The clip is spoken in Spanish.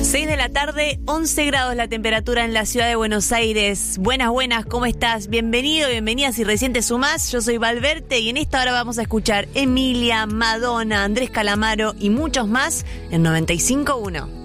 6 de la tarde, 11 grados la temperatura en la ciudad de Buenos Aires. Buenas, ¿cómo estás? Bienvenido, bienvenida si recién te sumás. Yo soy Valverte y en esta hora vamos a escuchar Emilia, Madonna, Andrés Calamaro y muchos más en 95.1.